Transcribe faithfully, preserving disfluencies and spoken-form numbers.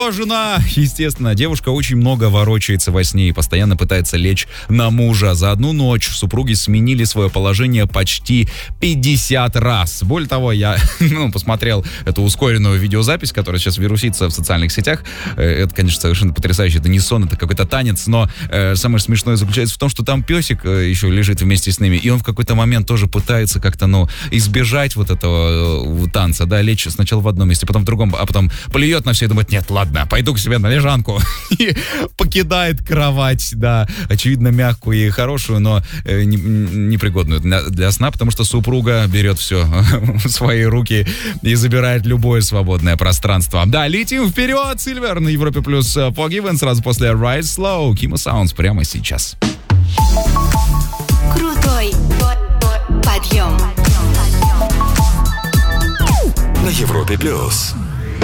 Жена, естественно, девушка очень много ворочается во сне и постоянно пытается лечь на мужа. За одну ночь супруги сменили свое положение почти пятьдесят раз. Более того, я ну, посмотрел эту ускоренную видеозапись, которая сейчас вирусится в социальных сетях. Это, конечно, совершенно потрясающе. Это не сон, это какой-то танец, но э, самое смешное заключается в том, что там песик э, еще лежит вместе с ними, и он в какой-то момент тоже пытается как-то, ну, избежать вот этого э, танца, да, лечь сначала в одном месте, потом в другом, а потом плюет на все и думает: нет, ладно, пойду к себе на лежанку. И покидает кровать, да, очевидно, мягкую и хорошую, но э, непригодную для, для сна, потому что супруга берет все в свои руки и забирает любое свободное пространство. Да, летим вперед, Сильвер на Европе плюс Forgiven сразу после Rise Slow. Kimo Sounds прямо сейчас. Крутой подъем на Европе плюс.